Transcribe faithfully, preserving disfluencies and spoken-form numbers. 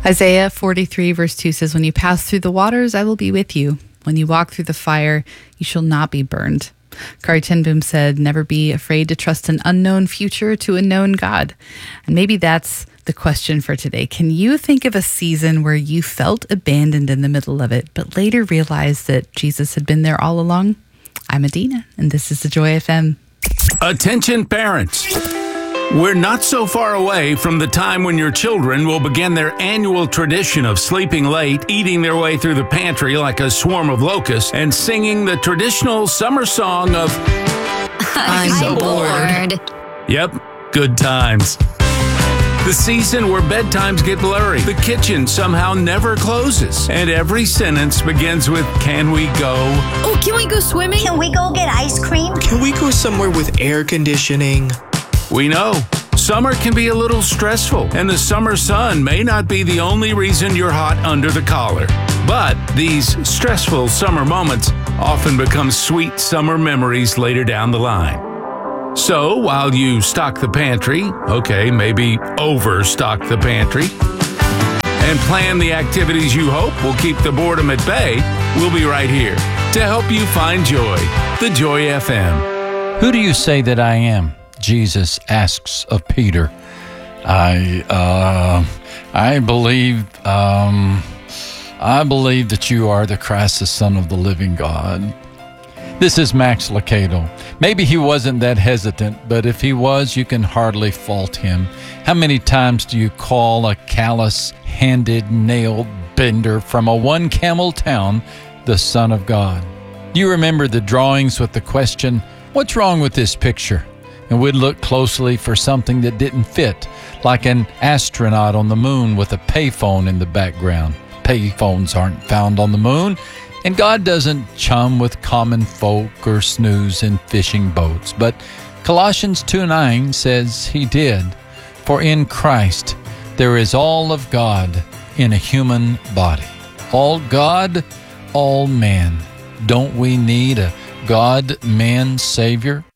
Isaiah forty-three verse two says, when you pass through the waters, I will be with you. When you walk through the fire, you shall not be burned. Corrie ten Boom said, never be afraid to trust an unknown future to a known God. And maybe that's the question for today. Can you think of a season where you felt abandoned in the middle of it, but later realized that Jesus had been there all along? I'm Adina, and this is the Joy F M. Attention parents. We're not so far away from the time when your children will begin their annual tradition of sleeping late, eating their way through the pantry like a swarm of locusts, and singing the traditional summer song of I'm, I'm so bored. bored. Yep, good times. The season where bedtimes get blurry, the kitchen somehow never closes, and every sentence begins with, can we go? Oh, can we go swimming? Can we go get ice cream? Can we go somewhere with air conditioning? We know summer can be a little stressful, and the summer sun may not be the only reason you're hot under the collar. But these stressful summer moments often become sweet summer memories later down the line. So while you stock the pantry, okay, maybe overstock the pantry, and plan the activities you hope will keep the boredom at bay, we'll be right here to help you find joy. The Joy F M. Who do you say that I am? Jesus asks of Peter. I, uh, I believe, um, I believe that you are the Christ, the Son of the living God. This is Max Lucado. Maybe he wasn't that hesitant, but if he was, you can hardly fault him. How many times do you call a callous-handed nail bender from a one-camel town the Son of God? Do you remember the drawings with the question, what's wrong with this picture? And we'd look closely for something that didn't fit, like an astronaut on the moon with a payphone in the background. Payphones aren't found on the moon, and God doesn't chum with common folk or snooze in fishing boats. But Colossians two nine says he did. For in Christ there is all of God in a human body. All God, all man. Don't we need a God-man Savior?